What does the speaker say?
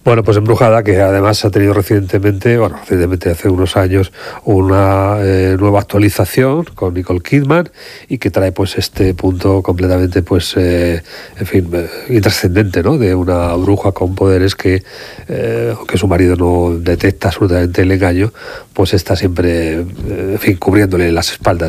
Bueno, pues Embrujada, que además ha tenido recientemente hace unos años, una nueva actualización con Nicole Kidman y que trae pues este punto completamente intrascendente, ¿no? De una bruja con poderes que aunque su marido no detecta absolutamente el engaño, pues está siempre cubriéndole las espaldas.